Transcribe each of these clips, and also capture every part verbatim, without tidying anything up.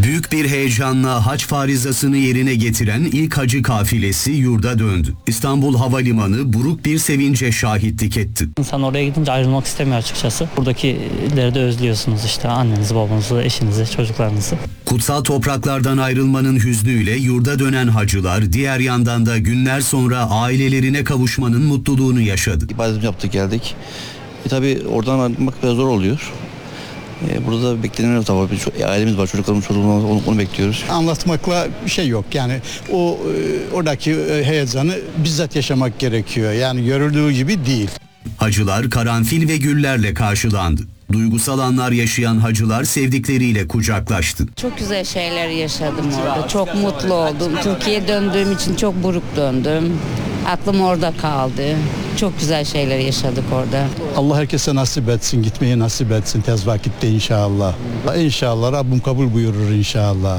Büyük bir heyecanla hac farizasını yerine getiren ilk hacı kafilesi yurda döndü. İstanbul Havalimanı buruk bir sevince şahitlik etti. İnsan oraya gidince ayrılmak istemiyor açıkçası. Buradakileri de özlüyorsunuz işte, annenizi, babanızı, eşinizi, çocuklarınızı. Kutsal topraklardan ayrılmanın hüznüyle yurda dönen hacılar diğer yandan da günler sonra ailelerine kavuşmanın mutluluğunu yaşadı. İbadetimizi yaptık, geldik. E tabi oradan ayrılmak biraz zor oluyor. E, burada da beklenen tabii ailemiz var, çocuklarımız, çocuklarımız onu, onu bekliyoruz. Anlatmakla bir şey yok yani o e, oradaki e, heyecanı bizzat yaşamak gerekiyor, yani görüldüğü gibi değil. Hacılar karanfil ve güllerle karşılandı. Duygusal anlar yaşayan hacılar sevdikleriyle kucaklaştı. Çok güzel şeyler yaşadım orada. Çok mutlu oldum. Türkiye'ye döndüğüm için çok buruk döndüm. Aklım orada kaldı. Çok güzel şeyler yaşadık orada. Allah herkese nasip etsin, gitmeyi nasip etsin tez vakitte inşallah. İnşallah Rabbim kabul buyurur inşallah.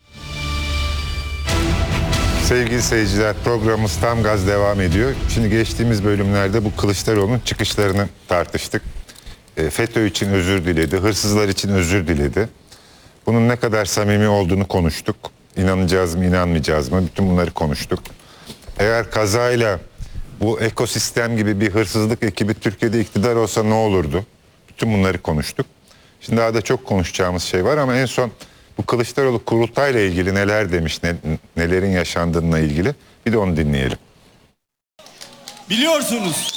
Sevgili seyirciler, programımız tam gaz devam ediyor. Şimdi geçtiğimiz bölümlerde bu Kılıçdaroğlu'nun çıkışlarını tartıştık. E, FETÖ için özür diledi, hırsızlar için özür diledi. Bunun ne kadar samimi olduğunu konuştuk. İnanacağız mı, inanmayacağız mı? Bütün bunları konuştuk. Eğer kazayla bu ekosistem gibi bir hırsızlık ekibi Türkiye'de iktidar olsa ne olurdu? Bütün bunları konuştuk. Şimdi daha da çok konuşacağımız şey var ama en son bu Kılıçdaroğlu kurultayla ilgili neler demiş, ne, nelerin yaşandığına ilgili bir de onu dinleyelim. Biliyorsunuz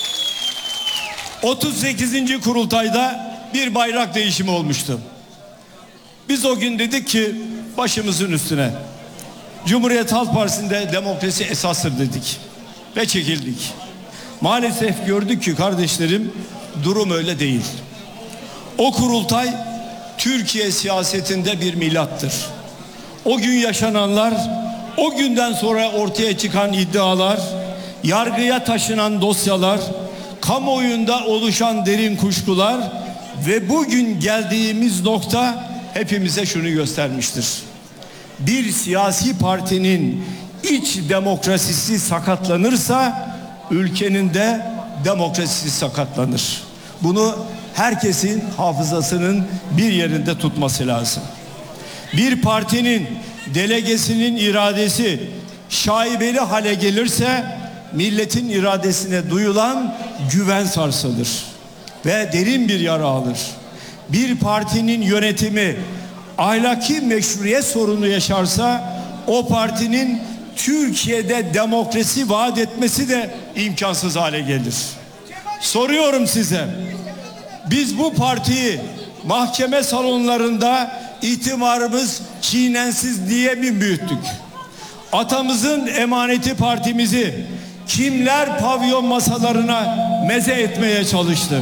otuz sekizinci kurultayda bir bayrak değişimi olmuştu. Biz o gün dedik ki başımızın üstüne Cumhuriyet Halk Partisi'nde demokrasi esastır dedik ve çekildik. Maalesef gördük ki kardeşlerim durum öyle değil. O kurultay Türkiye siyasetinde bir milattır. O gün yaşananlar, o günden sonra ortaya çıkan iddialar, yargıya taşınan dosyalar, kamuoyunda oluşan derin kuşkular ve bugün geldiğimiz nokta hepimize şunu göstermiştir. Bir siyasi partinin iç demokrasisi sakatlanırsa ülkenin de demokrasisi sakatlanır. Bunu herkesin hafızasının bir yerinde tutması lazım. Bir partinin delegesinin iradesi şaibeli hale gelirse milletin iradesine duyulan güven sarsılır ve derin bir yara alır. Bir partinin yönetimi ahlaki meşruiyet sorunu yaşarsa o partinin Türkiye'de demokrasi vaat etmesi de imkansız hale gelir. Soruyorum size, biz bu partiyi mahkeme salonlarında itibarımız çiğnensiz diye mi büyüttük? Atamızın emaneti partimizi kimler pavyon masalarına meze etmeye çalıştı?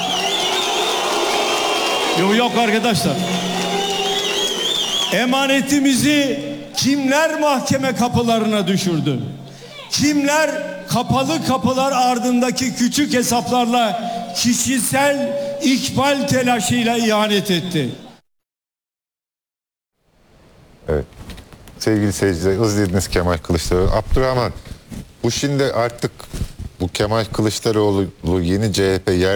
Yok yok arkadaşlar. Emanetimizi kimler mahkeme kapılarına düşürdü? Kimler kapalı kapılar ardındaki küçük hesaplarla kişisel ikbal telaşıyla ihanet etti? Evet. Sevgili seyirciler, izlediniz Kemal Kılıçdaroğlu. Abdurrahman, bu şimdi artık bu Kemal Kılıçdaroğlu yeni C H P yer